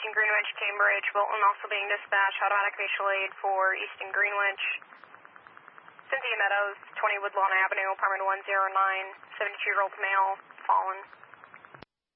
Easton Greenwich, Cambridge. Wilton also being dispatched. Automatic mutual aid for Easton Greenwich. Cynthia Meadows, 20 Woodlawn Avenue, apartment 109, 72-year-old male, fallen.